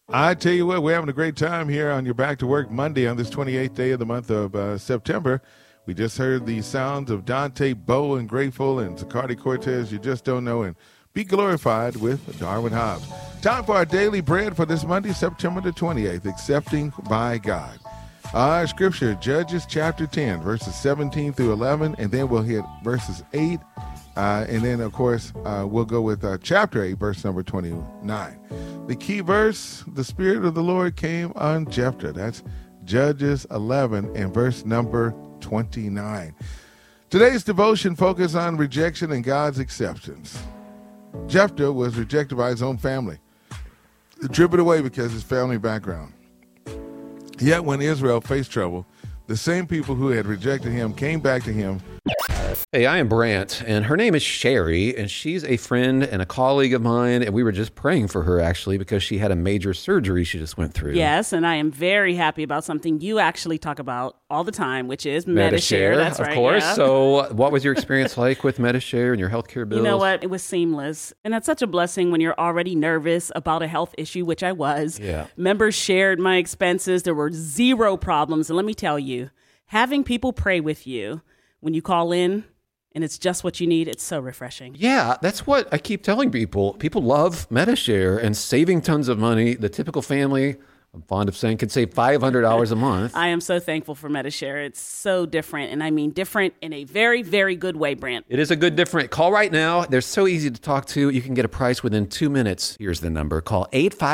I tell you what, we're having a great time here on your Back to Work Monday on this 28th day of the month of September. We just heard the sounds of Dante Bowe and Grateful and Zacardi Cortez, You Just Don't Know, and Be Glorified with Darwin Hobbs. Time for our daily bread for this Monday, September the 28th, Accepting by God. Our scripture, Judges chapter 10, verses 17 through 11, and then we'll hit verses 8, and then, of course, we'll go with chapter 8, verse number 29. The key verse, the Spirit of the Lord came on Jephthah. That's Judges 11 and verse number 29. Today's devotion focuses on rejection and God's acceptance. Jephthah was rejected by his own family, driven away because of his family background. Yet when Israel faced trouble, the same people who had rejected him came back to him. Hey, I am Brant, and her name is Sherry, and she's a friend and a colleague of mine, and we were just praying for her, actually, because she had a major surgery she just went through. Yes, and I am very happy about something you actually talk about all the time, which is Medi-Share. That's right, of course. Yeah. So what was your experience like with Medi-Share and your healthcare bills? You know what? It was seamless, and that's such a blessing when you're already nervous about a health issue, which I was. Yeah. Members shared my expenses. There were zero problems, and let me tell you, having people pray with you when you call in, and it's just what you need, it's so refreshing. Yeah, that's what I keep telling people. People love Medi-Share and saving tons of money. The typical family, I'm fond of saying, could save $500 a month. I am so thankful for Medi-Share. It's so different, and I mean different in a very, very good way, Brant. It is a good different. Call right now. They're so easy to talk to. You can get a price within 2 minutes. Here's the number. Call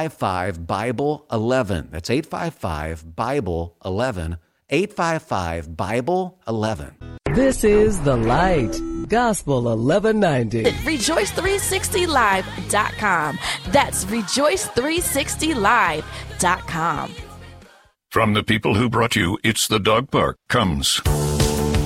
855-BIBLE-11. That's 855-BIBLE-11. 855-BIBLE-11. This is The Light, Gospel 1190. Rejoice360live.com. That's Rejoice360live.com. From the people who brought you It's the Dog Park comes